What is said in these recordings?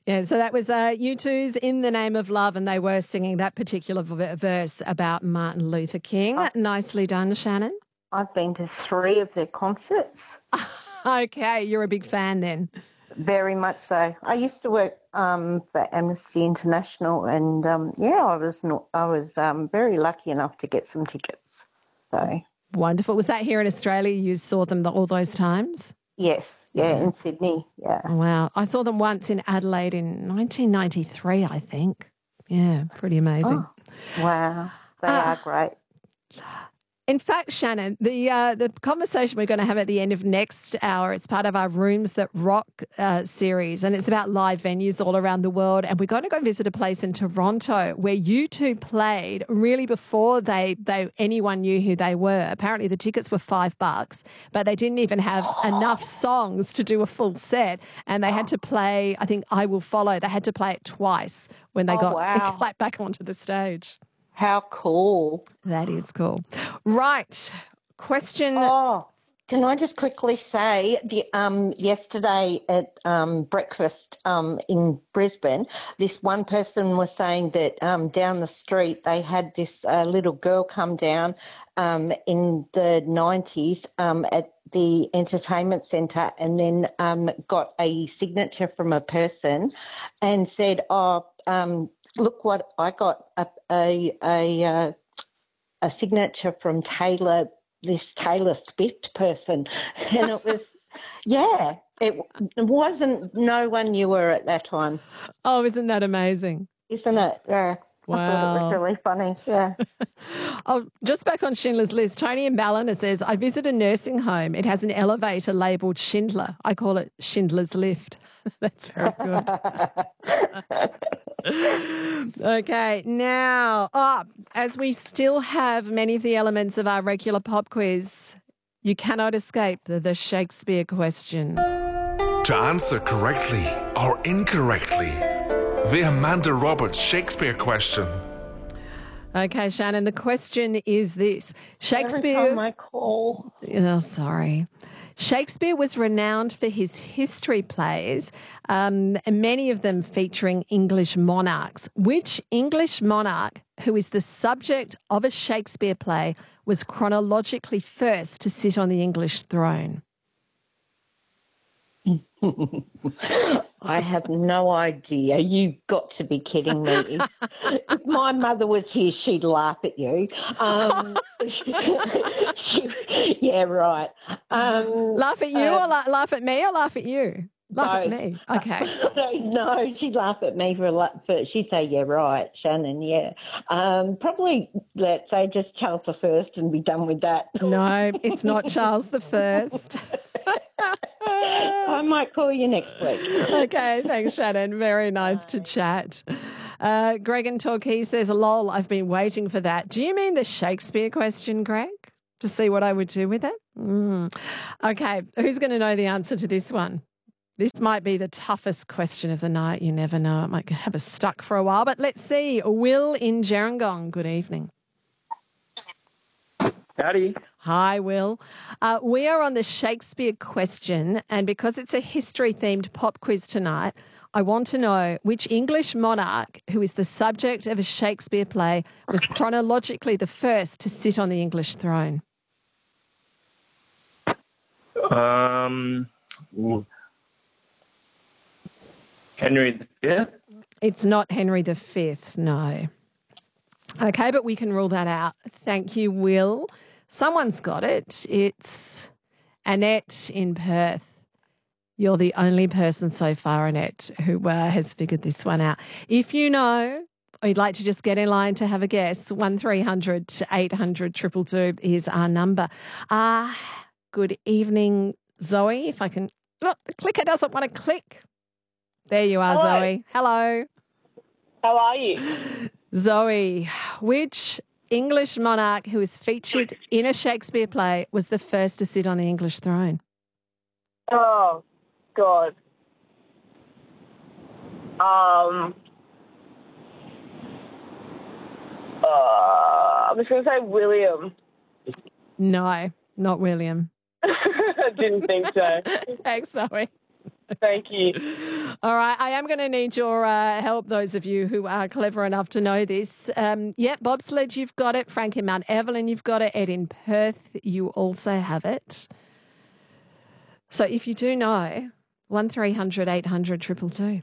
Yeah, so that was U2's In the Name of Love, and they were singing that particular verse about Martin Luther King. Nicely done, Shannon. I've been to 3 of their concerts. Okay, you're a big fan then. Very much so. I used to work for Amnesty International, and I was very lucky enough to get some tickets. So wonderful. Was that here in Australia? You saw them all those times? Yes, in Sydney. Yeah. Wow, I saw them once in Adelaide in 1993, I think. Yeah, pretty amazing. Oh, wow, they are great. In fact, Shannon, the conversation we're going to have at the end of next hour, it's part of our Rooms That Rock series, and it's about live venues all around the world. And we're going to go visit a place in Toronto where U2 played really before anyone knew who they were. Apparently the tickets were $5, but they didn't even have enough songs to do a full set. And they had to play, I think, I Will Follow. They had to play it twice when they got back onto the stage. How cool. That is cool. Right. Question. Oh, can I just quickly say, yesterday at breakfast in Brisbane, this one person was saying that down the street they had this little girl come down in the 90s at the entertainment centre, and then got a signature from a person and said, look what I got, a signature from this Taylor Swift person. And it was, it wasn't, no one knew her at that time. Oh, isn't that amazing? Isn't it? Yeah. Wow. I thought it was really funny, yeah. Just back on Schindler's List, Tony in Ballina says, I visit a nursing home. It has an elevator labelled Schindler. I call it Schindler's Lift. That's very good. Okay, now, as we still have many of the elements of our regular pop quiz, you cannot escape the Shakespeare question. To answer correctly or incorrectly, the Amanda Roberts Shakespeare question. Okay, Shannon, the question is this. Shakespeare... Every time I call. Oh, sorry. Shakespeare was renowned for his history plays, many of them featuring English monarchs. Which English monarch, who is the subject of a Shakespeare play, was chronologically first to sit on the English throne? I have no idea. You've got to be kidding me. If my mother was here, she'd laugh at you. Yeah, right. Laugh at you or laugh at me or laugh at you? Laugh at me. Okay. No, she'd laugh at me she'd say, yeah, right, Shannon, yeah. Probably, let's say, just Charles I and be done with that. No, it's not Charles I. I might call you next week. Okay, thanks, Shannon. Very nice to chat. Greg in Torquay says, lol, I've been waiting for that. Do you mean the Shakespeare question, Greg? To see what I would do with it? Okay, who's going to know the answer to this one? This might be the toughest question of the night. You never know. It might have us stuck for a while. But let's see. Will in Gerringong, good evening. Howdy. Hi, Will. We are on the Shakespeare question, and because it's a history-themed pop quiz tonight, I want to know which English monarch, who is the subject of a Shakespeare play, was chronologically the first to sit on the English throne. Henry V? It's not Henry V, no. Okay, but we can rule that out. Thank you, Will. Someone's got it. It's Annette in Perth. You're the only person so far, Annette, who has figured this one out. If you know, or you'd like to just get in line to have a guess, 1300 800 222 is our number. Good evening, Zoe. If I can... Look, the clicker doesn't want to click. There you are, Hello. Zoe. Hello. How are you? Zoe, which English monarch who is featured in a Shakespeare play was the first to sit on the English throne? Oh, God. I'm just going to say William. No, not William. I didn't think so. Thanks, Zoe. Thank you. All right, I am going to need your help, those of you who are clever enough to know this. Bobsled, you've got it. Frank in Mount Evelyn, you've got it. Ed in Perth, you also have it. So if you do know, 1300 800 222.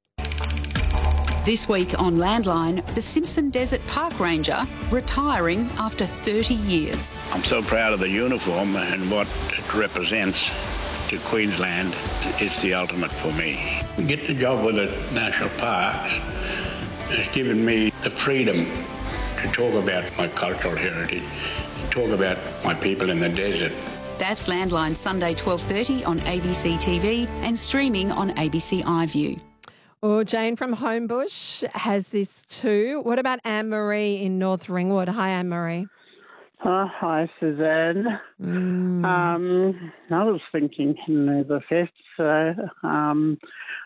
This week on Landline, the Simpson Desert Park Ranger retiring after 30 years. I'm so proud of the uniform and what it represents to Queensland. It's the ultimate for me. Get the job with the national parks has given me the freedom to talk about my cultural heritage, to talk about my people in the desert. That's Landline Sunday 12:30 on ABC TV and streaming on ABC iView. Oh, Jane from Homebush has this too. What about Anne-Marie in North Ringwood? Hi, Anne-Marie. Hi, Suzanne. I was thinking Henry V, so and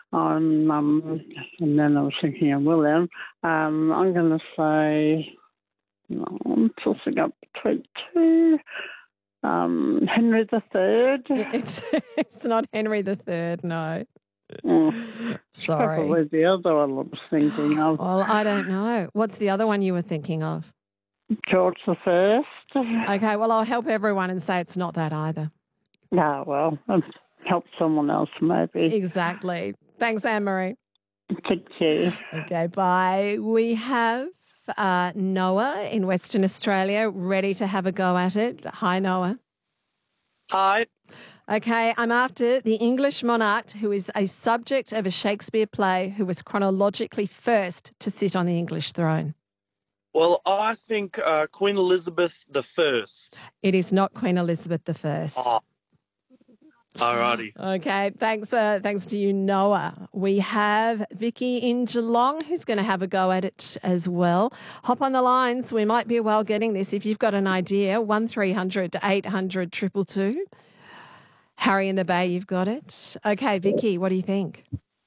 then I was thinking of William. I'm going to say, I'm tossing up between two. Henry III. It's not Henry III, no. Sorry. Probably the other one I was thinking of. Well, I don't know. What's the other one you were thinking of? George I. Okay, well, I'll help everyone and say it's not that either. No, well, help someone else maybe. Exactly. Thanks, Anne-Marie. Thank you. Okay, bye. We have Noah in Western Australia ready to have a go at it. Hi, Noah. Hi. Okay, I'm after the English monarch who is a subject of a Shakespeare play who was chronologically first to sit on the English throne. Well, I think Queen Elizabeth I. It is not Queen Elizabeth I. Oh. Alrighty. Okay, thanks to you, Noah. We have Vicky in Geelong who's going to have a go at it as well. Hop on the lines. We might be well getting this. If you've got an idea, 1300 800 222. Harry in the Bay, you've got it. Okay, Vicky, what do you think?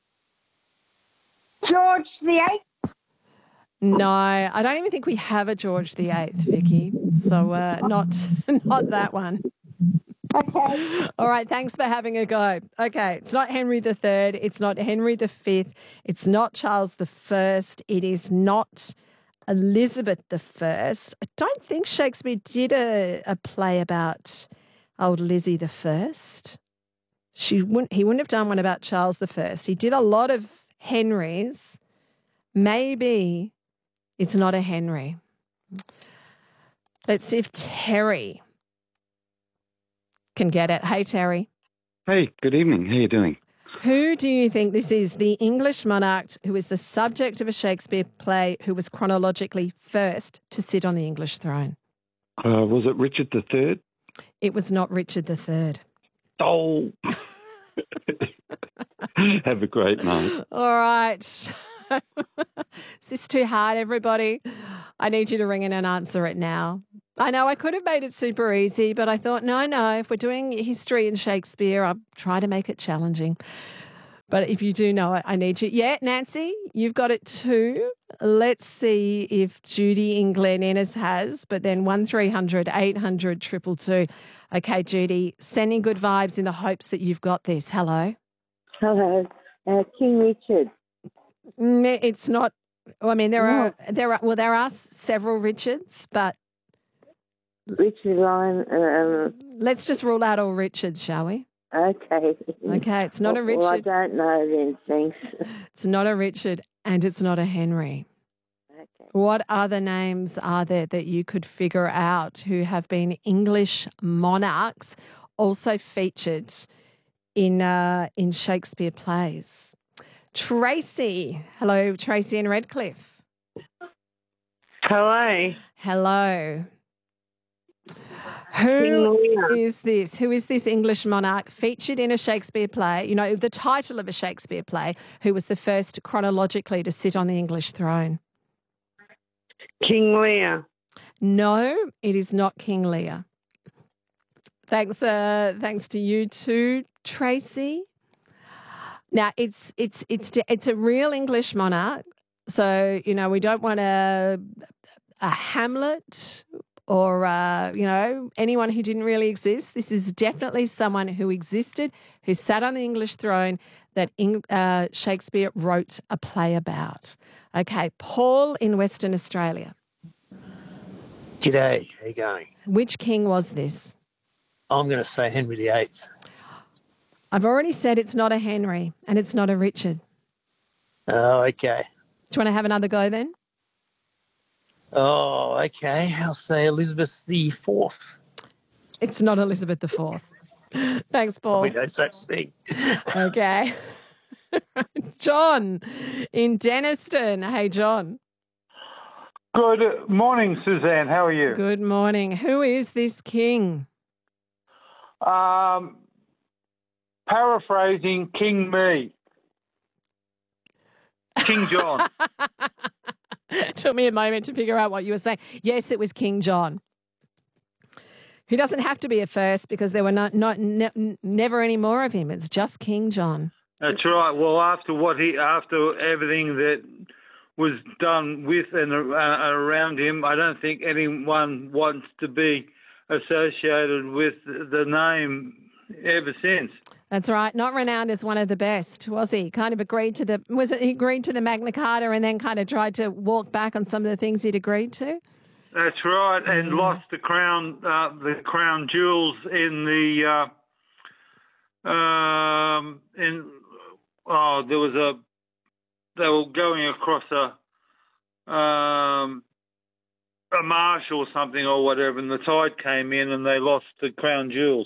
George VIII. No, I don't even think we have a George VIII, Vicky. So not that one. Okay. All right, thanks for having a go. Okay, it's not Henry III, it's not Henry V, it's not Charles I, it is not Elizabeth I. I don't think Shakespeare did a play about old Lizzie I. He wouldn't have done one about Charles I. He did a lot of Henrys. Maybe it's not a Henry. Let's see if Terry can get it. Hey, Terry. Hey, good evening. How are you doing? Who do you think this is? The English monarch who is the subject of a Shakespeare play who was chronologically first to sit on the English throne? Was it Richard III? It was not Richard III. Oh. Have a great night. All right. Is this too hard, everybody? I need you to ring in and answer it now. I know I could have made it super easy, but I thought, no, if we're doing history and Shakespeare, I'll try to make it challenging. But if you do know it, I need you. Yeah, Nancy, you've got it too. Let's see if Judy in Glen Innes has, but then 1300 800 222. Okay, Judy, sending good vibes in the hopes that you've got this. Hello. Hello. King Richard. It's not. I mean, there are several Richards, but Richard Lyon. Let's just rule out all Richards, shall we? Okay. Okay, it's not a Richard. Well, I don't know then, thanks. It's not a Richard and it's not a Henry. Okay. What other names are there that you could figure out who have been English monarchs, also featured in Shakespeare plays? Tracy. Hello, Tracy in Redcliffe. Hello. Hello. Who is this? Who is this English monarch featured in a Shakespeare play? You know, the title of a Shakespeare play, who was the first chronologically to sit on the English throne? King Lear. No, it is not King Lear. Thanks to you too, Tracy. Now, it's a real English monarch. So, you know, we don't want a Hamlet or anyone who didn't really exist. This is definitely someone who existed, who sat on the English throne that Shakespeare wrote a play about. Okay, Paul in Western Australia. G'day, how you going? Which king was this? I'm going to say Henry VIII. I've already said it's not a Henry and it's not a Richard. Oh, okay. Do you want to have another go then? Oh, okay. I'll say Elizabeth IV. It's not Elizabeth IV. Thanks, Paul. We know such thing. Okay. John in Denniston. Hey, John. Good morning, Suzanne. How are you? Good morning. Who is this king? Paraphrasing King Me. King John. Took me a moment to figure out what you were saying. Yes, it was King John. He doesn't have to be a first because there were never any more of him. It's just King John. That's right. Well, after everything that was done with and around him, I don't think anyone wants to be associated with the name ever since. That's right. Not renowned as one of the best, was he? Kind of agreed to he agreed to the Magna Carta and then kind of tried to walk back on some of the things he'd agreed to? That's right, and lost the crown jewels in the they were going across a marsh or something or whatever, and the tide came in and they lost the crown jewels.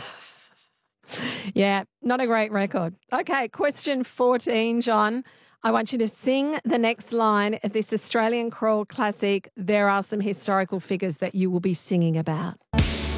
Yeah, not a great record. Okay, question 14, John. I want you to sing the next line of this Australian crawl classic. There are some historical figures that you will be singing about.